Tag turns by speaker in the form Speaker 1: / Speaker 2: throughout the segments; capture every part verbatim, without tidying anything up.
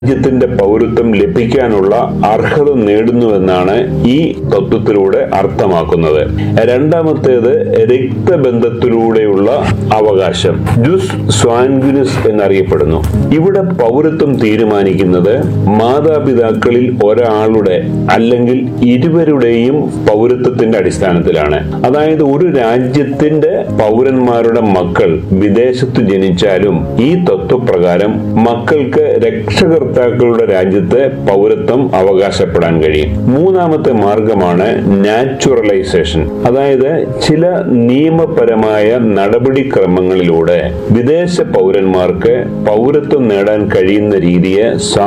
Speaker 1: രാജ്യത്തിന്റെ പൗരത്വം ലഭിക്കാനുള്ള അർഹത നേടുന്നുവെന്നാണ് ഈ തത്വത്തിലൂടെ അർത്ഥമാക്കുന്നത്. രണ്ടാമത്തേത് രക്തബന്ധത്തിലൂടെയുള്ള അവകാശം, ജുസ് സാൻഗ്വിനിസ് എന്നറിയപ്പെടുന്നു. ഇവിടെ പൗരത്വം തീരുമാനിക്കുന്നത് മാതാപിതാക്കളിൽ ഒരാളുടെ അല്ലെങ്കിൽ ഇരുവരുടെയും പൗരത്വത്തിന്റെ അടിസ്ഥാനത്തിലാണ്. അതായത് ഒരു രാജ്യത്തിന്റെ പൗരന്മാരുടെ മക്കൾ വിദേശത്ത് ജനിച്ചാലും ഈ തത്വപ്രകാരം മക്കൾക്ക് രക്ഷകർ ാക്കളുടെ രാജ്യത്ത് പൗരത്വം അവകാശപ്പെടാൻ കഴിയും. മൂന്നാമത്തെ മാർഗമാണ് നാച്ചുറലൈസേഷൻ. അതായത് ചില നിയമപരമായ നടപടിക്രമങ്ങളിലൂടെ വിദേശ പൗരന്മാർക്ക് പൗരത്വം നേടാൻ കഴിയുന്ന രീതിയെ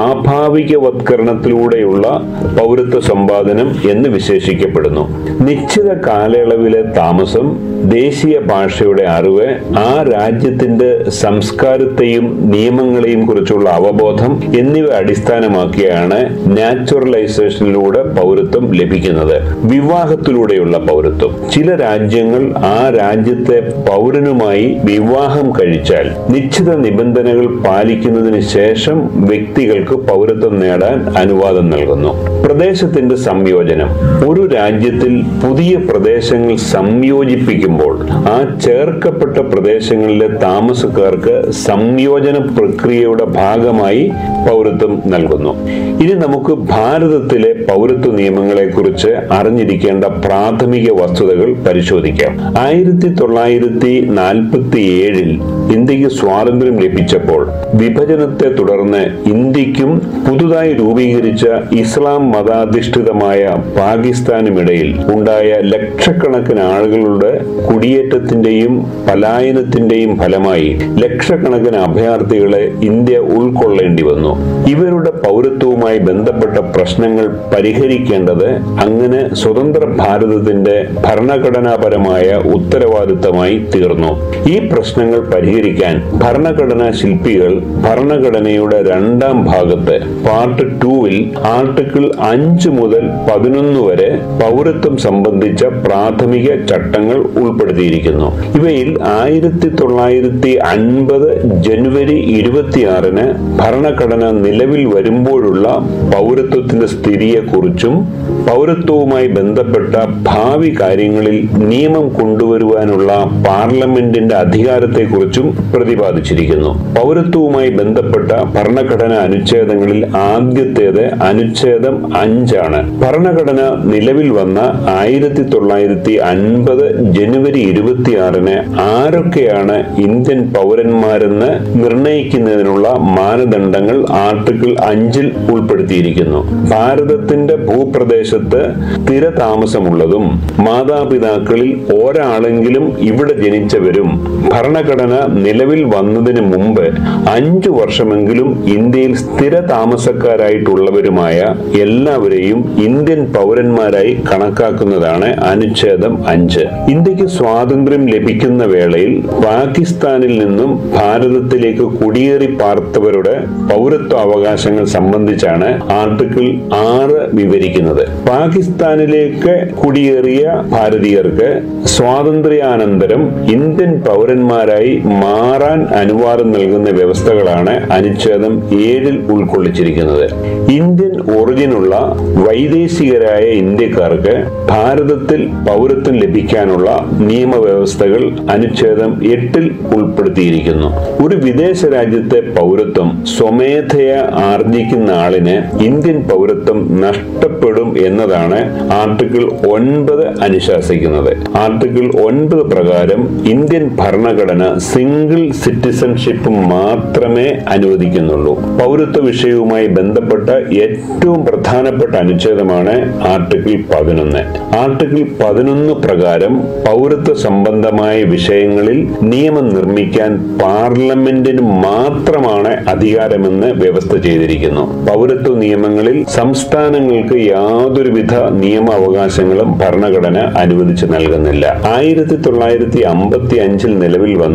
Speaker 1: സ്വാഭാവികവത്കരണത്തിലൂടെയുള്ള പൗരത്വ സമ്പാദനം എന്ന് വിശേഷിക്കപ്പെടുന്നു. നിശ്ചിത കാലയളവിലെ താമസം, ദേശീയ ഭാഷയുടെ അറിവ്, ആ രാജ്യത്തിന്റെ സംസ്കാരത്തെയും നിയമങ്ങളെയും കുറിച്ചുള്ള അവബോധം എന്നിവ അടിസ്ഥാനമാക്കിയാണ് നാച്ചുറലൈസേഷനിലൂടെ പൗരത്വം ലഭിക്കുന്നത്. വിവാഹത്തിലൂടെയുള്ള പൗരത്വം, ചില രാജ്യങ്ങൾ ആ രാജ്യത്തെ പൗരനുമായി വിവാഹം കഴിച്ചാൽ നിശ്ചിത നിബന്ധനകൾ പാലിക്കുന്നതിന് ശേഷം വ്യക്തികൾക്ക് പൗരത്വം നേടാൻ അനുവാദം നൽകുന്നു. പ്രദേശത്തിന്റെ സംയോജനം, ഒരു രാജ്യത്തിൽ പുതിയ പ്രദേശങ്ങൾ സംയോജിപ്പിക്കുമ്പോൾ ആ ചേർക്കപ്പെട്ട പ്രദേശങ്ങളിലെ താമസക്കാർക്ക് സംയോജന പ്രക്രിയയുടെ ഭാഗമായി പൗരത്വം നൽകുന്നു. ഇനി നമുക്ക് ഭാരതത്തിലെ പൗരത്വ നിയമങ്ങളെ കുറിച്ച് അറിഞ്ഞിരിക്കേണ്ട പ്രാഥമിക വസ്തുതകൾ പരിശോധിക്കാം. ആയിരത്തി തൊള്ളായിരത്തി നാൽപ്പത്തി ഏഴിൽ ഇന്ത്യക്ക് സ്വാതന്ത്ര്യം ലഭിച്ചപ്പോൾ വിഭജനത്തെ തുടർന്ന് ഇന്ത്യക്കും പുതുതായി രൂപീകരിച്ച ഇസ്ലാം മതാധിഷ്ഠിതമായ പാകിസ്ഥാനുമിടയിൽ ഉണ്ടായ ലക്ഷക്കണക്കിന് ആളുകളുടെ കുടിയേറ്റത്തിന്റെയും പലായനത്തിന്റെയും ഫലമായി ലക്ഷക്കണക്കിന് അഭയാർത്ഥികളെ ഇന്ത്യ ഉൾക്കൊള്ളേണ്ടി വന്നു. ഇവരുടെ പൗരത്വവുമായി ബന്ധപ്പെട്ട പ്രശ്നങ്ങൾ പരിഹരിക്കേണ്ടത് അങ്ങനെ സ്വതന്ത്ര ഭാരതത്തിന്റെ ഭരണഘടനാപരമായ ഉത്തരവാദിത്തമായി തീർന്നു. ഈ പ്രശ്നങ്ങൾ പരിഹരിക്കാൻ ഭരണഘടനാ ശില്പികൾ ഭരണഘടനയുടെ രണ്ടാം ഭാഗത്ത് പാർട്ട് ടൂവിൽ ആർട്ടിക്കിൾ അഞ്ച് മുതൽ പതിനൊന്ന് വരെ പൗരത്വം സംബന്ധിച്ച പ്രാഥമിക ചട്ടങ്ങൾ ഉൾപ്പെടുത്തിയിരിക്കുന്നു. ഇവയിൽ ആയിരത്തി തൊള്ളായിരത്തി അൻപത് ജനുവരി ഇരുപത്തിയാറിന് ഭരണഘടന നിലവിൽ വരുമ്പോഴുള്ള പൗരത്വത്തിന്റെ സ്ഥിതിയെക്കുറിച്ചും പൗരത്വവുമായി ബന്ധപ്പെട്ട ഭാവി കാര്യങ്ങളിൽ നിയമം കൊണ്ടുവരുവാനുള്ള പാർലമെന്റിന്റെ അധികാരത്തെക്കുറിച്ചും പ്രതിപാദിച്ചിരിക്കുന്നു. പൗരത്വവുമായി ബന്ധപ്പെട്ട ഭരണഘടനാ അനുച്ഛേദങ്ങളിൽ ആദ്യത്തേത് അനുച്ഛേദം അഞ്ചാണ്. ഭരണഘടന നിലവിൽ വന്ന ആയിരത്തി തൊള്ളായിരത്തി അൻപത് ജനുവരി ഇരുപത്തിയാറിന് ആരൊക്കെയാണ് ഇന്ത്യൻ പൗരന്മാരെന്ന് നിർണയിക്കുന്നതിനുള്ള മാനദണ്ഡങ്ങൾ ആർട്ടിക്കിൾ അഞ്ചിൽ ഉൾപ്പെടുത്തിയിരിക്കുന്നു. ഭാരതത്തിന്റെ ഭൂപ്രദേശത്ത് സ്ഥിരതാമസമുള്ളതും മാതാപിതാക്കളിൽ ഒരാളെങ്കിലും ഇവിടെ ജനിച്ചവരും ഭരണഘടന നിലവിൽ വന്നതിന് മുമ്പ് അഞ്ചു വർഷമെങ്കിലും ഇന്ത്യയിൽ സ്ഥിര താമസക്കാരായിട്ടുള്ളവരുമായ എല്ലാവരെയും ഇന്ത്യൻ പൗരന്മാരായി കണക്കാക്കുന്നതാണ് അനുച്ഛേദം അഞ്ച്. ഇന്ത്യക്ക് സ്വാതന്ത്ര്യം ലഭിക്കുന്ന വേളയിൽ പാകിസ്ഥാനിൽ നിന്നും ഭാരതത്തിലേക്ക് കുടിയേറി പാർത്തവരുടെ പൗരത്വ അവകാശങ്ങൾ സംബന്ധിച്ചാണ് ആർട്ടിക്കിൾ ആറ് വിവരിക്കുന്നത്. പാകിസ്ഥാനിലേക്ക് കുടിയേറിയ ഭാരതീയർക്ക് സ്വാതന്ത്ര്യാനന്തരം ഇന്ത്യൻ പൗരന്മാരായി മാറാൻ അനുവാദം നൽകുന്ന വ്യവസ്ഥകളാണ് അനുച്ഛേദം ഏഴിൽ ഉൾക്കൊള്ളിച്ചിരിക്കുന്നത്. ഇന്ത്യൻ ഒറിജിനുള്ള വൈദേശികരായ ഇന്ത്യക്കാർക്ക് ഭാരതത്തിൽ പൗരത്വം ലഭിക്കാനുള്ള നിയമവ്യവസ്ഥകൾ അനുച്ഛേദം എട്ടിൽ ഉൾപ്പെടുത്തിയിരിക്കുന്നു. ഒരു വിദേശ രാജ്യത്തെ പൗരത്വം സ്വമേധയാ ആർജിക്കുന്ന ആളിന് ഇന്ത്യൻ പൗരത്വം നഷ്ടപ്പെടും എന്നതാണ് ആർട്ടിക്കിൾ ഒൻപത് അനുശാസിക്കുന്നത്. ആർട്ടിക്കിൾ ഒൻപത് പ്രകാരം ഇന്ത്യൻ ഭരണഘടന സിംഗിൾ സിറ്റിസൺഷിപ്പ് മാത്രമേ അനുവദിക്കുന്നുള്ളൂ. പൗരത്വ വിഷയവുമായി ബന്ധപ്പെട്ട ഏറ്റവും പ്രധാനപ്പെട്ട അനുച്ഛേദമാണ് ആർട്ടിക്കിൾ പതിനൊന്ന്. ആർട്ടിക്കിൾ പതിനൊന്ന് പ്രകാരം പൗരത്വ സംബന്ധമായ വിഷയങ്ങളിൽ നിയമം നിർമ്മിക്കാൻ പാർലമെന്റിന് മാത്രമാണ് അധികാരമെന്ന് വ്യവസ്ഥ ചെയ്തിരിക്കുന്നു. പൗരത്വ നിയമങ്ങളിൽ സംസ്ഥാനങ്ങൾക്ക് യാതൊരുവിധ നിയമ അവകാശങ്ങളും ഭരണഘടന അനുവദിച്ചു നൽകുന്നില്ല. ആയിരത്തി തൊള്ളായിരത്തി അമ്പത്തി അഞ്ചിൽ നിലവിൽ വന്ന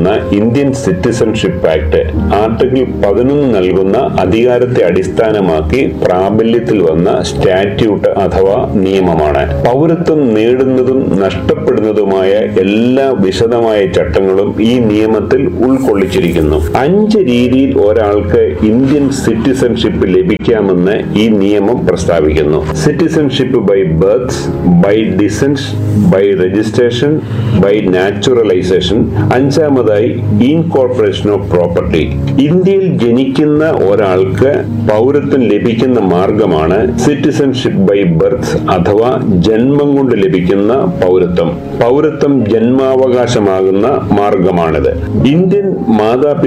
Speaker 1: ഇന്ത്യൻ സിറ്റിസൺഷിപ്പ് ആക്ട് ആർട്ടിക്കിൾ പതിനൊന്ന് നൽകുന്ന അധികാരത്തെ അടിസ്ഥാനമാക്കി പ്രാബല്യത്തിൽ വന്ന സ്റ്റാറ്റ്യൂട്ട് അഥവാ നിയമമാണ്. പൗരത്വം നേടുന്നതും നഷ്ടപ്പെടുന്നതുമായ എല്ലാ വിശദമായ ചട്ടങ്ങളും ഈ നിയമത്തിൽ ഉൾക്കൊള്ളിച്ചിരിക്കുന്നു. അഞ്ച് രീതിയിൽ ഒരാൾക്ക് ഇന്ത്യൻ സിറ്റിസൺഷിപ്പ് ലഭിക്കാമെന്ന് ഈ നിയമം പ്രസ്താവിക്കുന്നു. Citizenship by birth, by descent, by registration, by naturalization. അഞ്ചാമതായി ഇൻകോർപ്പറേഷൻ ഓഫ് പ്രോപ്പർട്ടി. ഇന്ത്യയിൽ ജനിക്കുന്ന ഒരാൾക്ക് പൗരത്വം ലഭിക്കുന്ന മാർഗമാണ് സിറ്റിസൺഷിപ്പ് ബൈ ബർത്ത് അഥവാ ജന്മം കൊണ്ട് ലഭിക്കുന്ന പൗരത്വം. പൗരത്വം ജന്മാവകാശമാകുന്ന മാർഗമാണിത്. ഇന്ത്യൻ മാതാപിതാ